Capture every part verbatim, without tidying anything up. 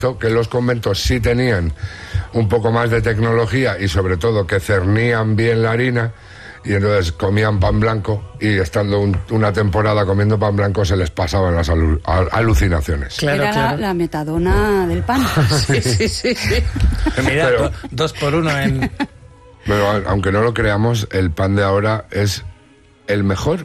que los conventos sí tenían un poco más de tecnología y sobre todo que cernían bien la harina, y entonces comían pan blanco, y estando un, una temporada comiendo pan blanco se les pasaban las alu, al, alucinaciones. Claro, Era claro. La, la metadona del pan. Sí, sí, sí, sí. Mira, pero, do, dos por uno en... Pero aunque no lo creamos, el pan de ahora es el mejor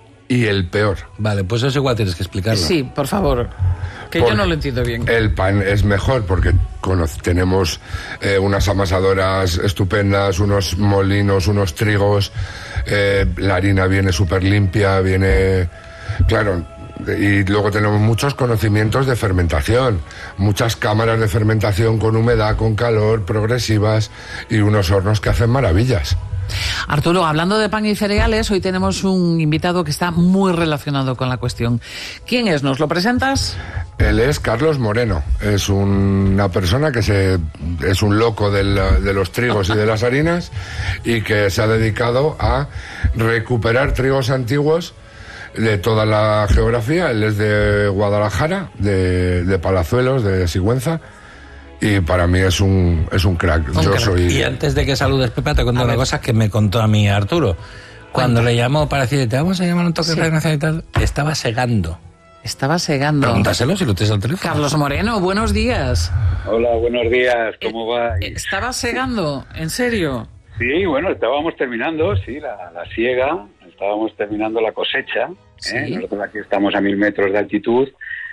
y el peor. Vale, pues eso igual tienes que explicarlo. Sí, por favor. Que porque yo no lo entiendo bien. El pan es mejor porque tenemos eh, unas amasadoras estupendas, unos molinos, unos trigos, eh, la harina viene súper limpia, viene... Claro, y luego tenemos muchos conocimientos de fermentación, muchas cámaras de fermentación con humedad, con calor, progresivas, y unos hornos que hacen maravillas. Arturo, hablando de pan y cereales, hoy tenemos un invitado que está muy relacionado con la cuestión. ¿Quién es? ¿Nos lo presentas? Él es Carlos Moreno. Es un, una persona que se, es un loco del, de los trigos y de las harinas, y que se ha dedicado a recuperar trigos antiguos de toda la geografía. Él es de Guadalajara, de, de Palazuelos, de Sigüenza. Y para mí es un es un crack. Un Yo crack. soy... Y antes de que saludes, Pepa, te cuento una cosa que me contó a mí Arturo. Cuando Cuenta. le llamó para decirle, te vamos a llamar un toque sí. de nacional y tal, estaba segando. Estaba segando. Pregúntaselo si lo tienes al teléfono. Carlos Moreno, buenos días. Hola, buenos días, ¿cómo va? ¿Estabas segando? ¿En serio? Sí, bueno, estábamos terminando, sí, la, la siega, estábamos terminando la cosecha. ¿Sí? ¿eh? Nosotros aquí estamos a mil metros de altitud.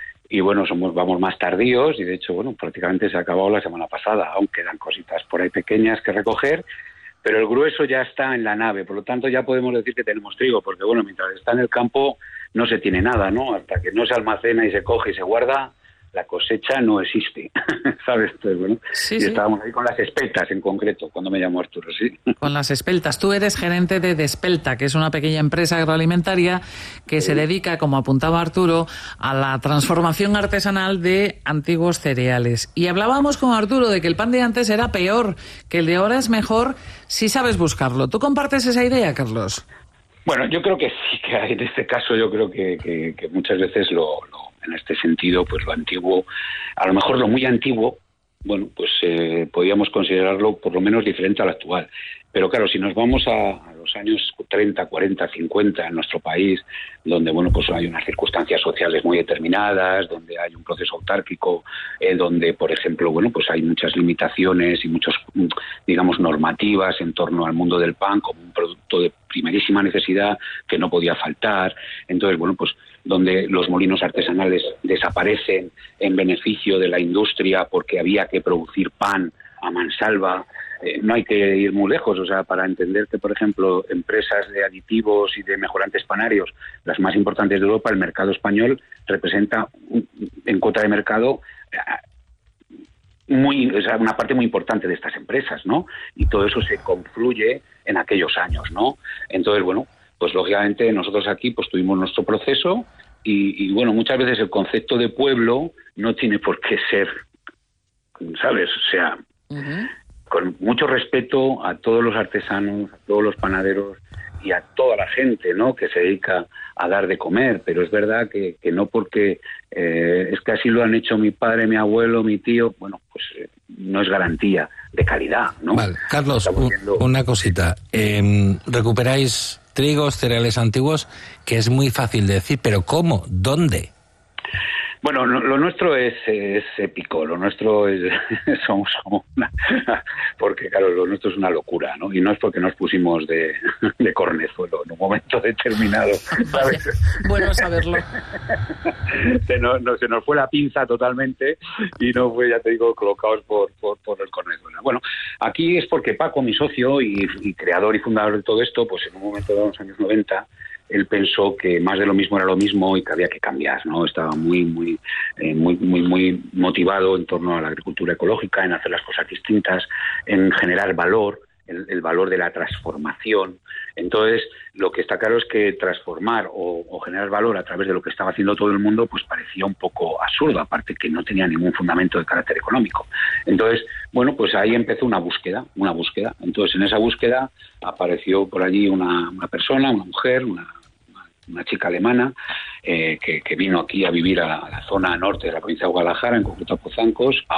Y bueno, somos vamos más tardíos, y de hecho, bueno, prácticamente se ha acabado la semana pasada. Aún quedan cositas por ahí pequeñas que recoger, pero el grueso ya está en la nave. Por lo tanto, ya podemos decir que tenemos trigo, porque bueno, mientras está en el campo no se tiene nada, ¿no? Hasta que no se almacena y se coge y se guarda, la cosecha no existe, ¿sabes? Entonces, bueno, sí, y sí. estábamos ahí con las espeltas en concreto, cuando me llamó Arturo, ¿sí? Con las espeltas. Tú eres gerente de Despelta, que es una pequeña empresa agroalimentaria que sí. se dedica, como apuntaba Arturo, a la transformación artesanal de antiguos cereales. Y hablábamos con Arturo de que el pan de antes era peor, que el de ahora es mejor si sabes buscarlo. ¿Tú compartes esa idea, Carlos? Bueno, yo creo que sí, que en este caso yo creo que, que, que muchas veces lo... lo en este sentido, pues lo antiguo, a lo mejor lo muy antiguo, bueno, pues eh, podríamos considerarlo por lo menos diferente al actual. Pero claro, si nos vamos a, a los años treinta, cuarenta, cincuenta en nuestro país, donde, bueno, pues hay unas circunstancias sociales muy determinadas, donde hay un proceso autárquico, eh, donde, por ejemplo, bueno, pues hay muchas limitaciones y muchos, digamos, normativas en torno al mundo del pan como un producto de primerísima necesidad que no podía faltar. Entonces, bueno, pues donde los molinos artesanales desaparecen en beneficio de la industria porque había que producir pan a mansalva. Eh, no hay que ir muy lejos, o sea, para entender que, por ejemplo, empresas de aditivos y de mejorantes panarios, las más importantes de Europa, el mercado español representa en cuota de mercado muy, o sea, una parte muy importante de estas empresas, ¿no? Y todo eso se confluye en aquellos años, ¿no? Entonces, bueno, pues lógicamente nosotros aquí pues tuvimos nuestro proceso y, y bueno, muchas veces el concepto de pueblo no tiene por qué ser, ¿sabes? O sea, uh-huh. con mucho respeto a todos los artesanos, a todos los panaderos y a toda la gente, ¿no?, que se dedica a dar de comer, pero es verdad que, que no porque eh, es que así lo han hecho mi padre, mi abuelo, mi tío, bueno, pues eh, no es garantía de calidad, ¿no? Vale, Carlos, viendo... una cosita, eh, recuperáis trigos, cereales antiguos, que es muy fácil de decir, pero ¿cómo? ¿Dónde? Bueno, no, lo nuestro es, es épico, lo nuestro es somos como una, porque claro, lo nuestro es una locura, ¿no? Y no es porque nos pusimos de, de cornezuelo en un momento determinado, ¿sabes? Bueno saberlo. Se nos, no, se nos fue la pinza totalmente y no fue, ya te digo, colocados por, por, por el cornezuelo. Bueno, aquí es porque Paco, mi socio y, y creador y fundador de todo esto, pues en un momento de los años noventa, él pensó que más de lo mismo era lo mismo y que había que cambiar, ¿no? Estaba muy, muy, eh, muy, muy, muy motivado en torno a la agricultura ecológica, en hacer las cosas distintas, en generar valor, el, el valor de la transformación. Entonces, lo que está claro es que transformar o, o generar valor a través de lo que estaba haciendo todo el mundo, pues parecía un poco absurdo, aparte que no tenía ningún fundamento de carácter económico. Entonces, bueno, pues ahí empezó una búsqueda, una búsqueda. Entonces, en esa búsqueda apareció por allí una, una persona, una mujer, una una chica alemana eh, que, que vino aquí a vivir a, a la zona norte de la provincia de Guadalajara, en concreto a Pozancos,